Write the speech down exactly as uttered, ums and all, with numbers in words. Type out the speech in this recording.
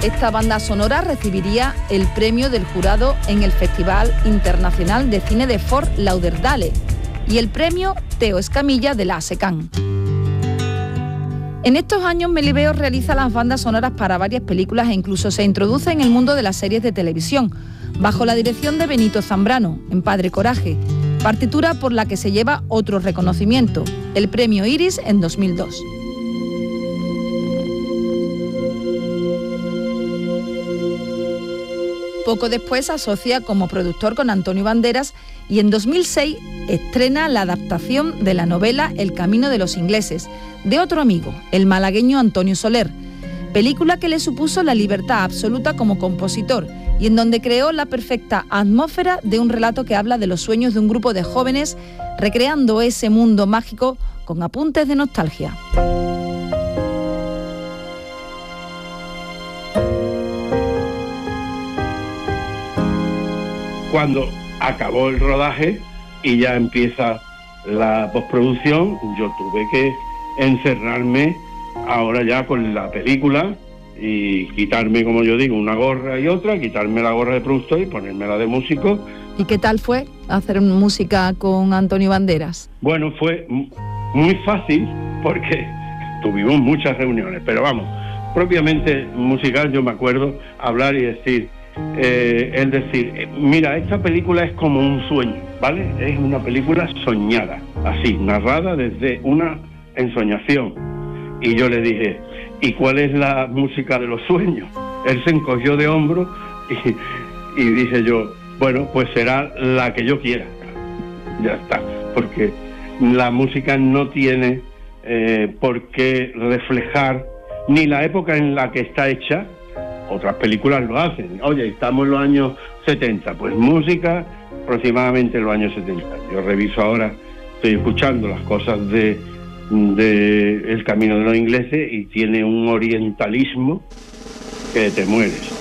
esta banda sonora recibiría el premio del jurado en el Festival Internacional de Cine de Fort Lauderdale y el premio Teo Escamilla de la ASECAN. En estos años Melibeo realiza las bandas sonoras para varias películas e incluso se introduce en el mundo de las series de televisión, bajo la dirección de Benito Zambrano, en Padre Coraje, partitura por la que se lleva otro reconocimiento, el premio Iris en dos mil dos. Poco después se asocia como productor con Antonio Banderas y en dos mil seis estrena la adaptación de la novela El camino de los ingleses, de otro amigo, el malagueño Antonio Soler, película que le supuso la libertad absoluta como compositor y en donde creó la perfecta atmósfera de un relato que habla de los sueños de un grupo de jóvenes recreando ese mundo mágico con apuntes de nostalgia. Cuando acabó el rodaje y ya empieza la postproducción, yo tuve que encerrarme ahora ya con la película y quitarme, como yo digo, una gorra y otra, quitarme la gorra de productor y ponerme la de músico. ¿Y qué tal fue hacer música con Antonio Banderas? Bueno, fue muy fácil porque tuvimos muchas reuniones, pero vamos, propiamente musical yo me acuerdo hablar y decir, eh, es decir, eh, mira, esta película es como un sueño, ¿vale? Es una película soñada, así, narrada desde una ensoñación. Y yo le dije, ¿y cuál es la música de los sueños? Él se encogió de hombros y, y dije yo, bueno, pues será la que yo quiera. Ya está, porque la música no tiene eh, por qué reflejar ni la época en la que está hecha. Otras películas lo hacen. Oye, estamos en los años setenta, pues música aproximadamente en los años setenta. Yo reviso ahora, estoy escuchando las cosas de, de El camino de los ingleses y tiene un orientalismo que te mueres.